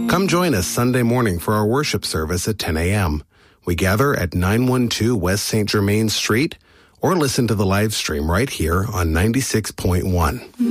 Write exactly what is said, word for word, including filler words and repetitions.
Come join us Sunday morning for our worship service at ten a.m. We gather at nine twelve West Saint Germain Street, or listen to the live stream right here on ninety-six point one.